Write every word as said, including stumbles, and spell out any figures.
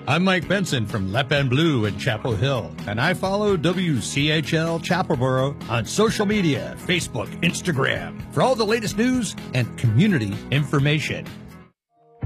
I'm Mike Benson from Lep and Blue in Chapel Hill, and I follow W C H L Chapelboro on social media, Facebook, Instagram, for all the latest news and community information.